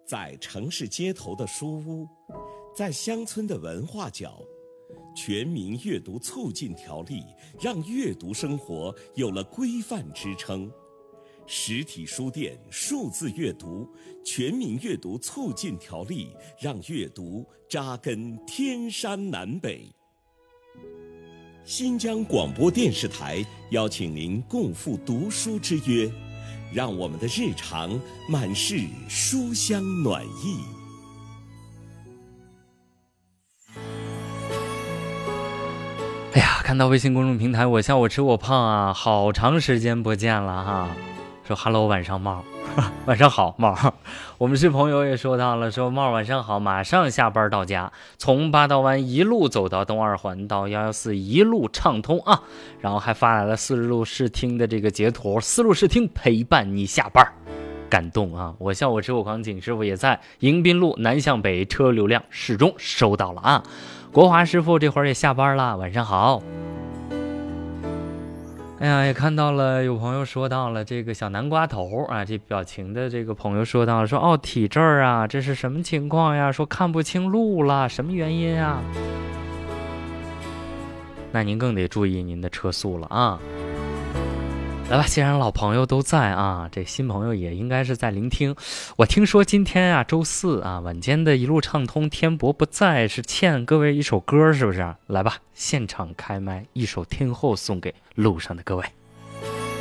在城市街头的书屋，在乡村的文化角，全民阅读促进条例让阅读生活有了规范支撑。实体书店数字阅读全民阅读促进条例让阅读扎根天山南北。新疆广播电视台邀请您共赴读书之约，让我们的日常满是书香暖意。 哎呀，看到微信公众平台我笑我吃我胖啊，好长时间不见了哈。说 Hello 晚上帽晚上好帽，我们是朋友也说到了，说帽晚上好，马上下班到家，从八道湾一路走到东二环到114一路畅通啊，然后还发来了四路视听的这个截图，四路视听陪伴你下班，感动啊！我笑我吃我狂，景师傅也在迎宾路南向北车流量始终收到了啊。国华师傅这会儿也下班了，晚上好。哎呀，也看到了，有朋友说到了这个小南瓜头啊，这表情的这个朋友说到了，说哦体质啊，这是什么情况呀？说看不清路了，什么原因啊？那您更得注意您的车速了啊！来吧，既然老朋友都在啊，这新朋友也应该是在聆听。我听说今天啊，周四啊，晚间的一路畅通，天博不在，是欠各位一首歌，是不是？来吧，现场开麦，一首天后送给路上的各位。